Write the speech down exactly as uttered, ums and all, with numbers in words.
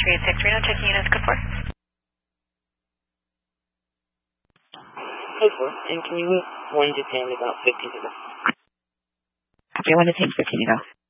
three eight six Reno, checking units, code four. Code four, and can you move one to ten about fifteen to go? Copy one to ten, fifteen to go.